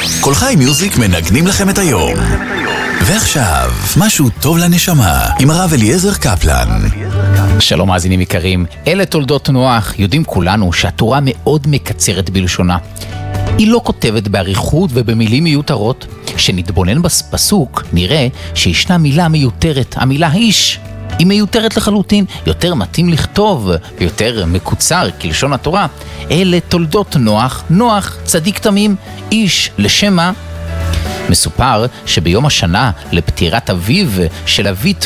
כל חי מיוזיק מנגנים לכם את היום. ועכשיו, משהו טוב לנשמה, עם הרב אליעזר קפלן. שלום מאזינים יקרים, אלה תולדות נוח. יודעים כולנו שהתורה מאוד מקצרת בלשונה. היא לא כותבת בעריכות ובמילים מיותרות. כשנתבונן בפסוק, נראה שישנה מילה מיותרת, המילה איש. היא מיותרת לחלוטין, יותר מתאים לכתוב, ויותר מקוצר כלשון התורה. אלה תולדות נוח, נוח, צדיק תמים, איש, לשם מה? מסופר שביום השנה לפטירת אביו של אבית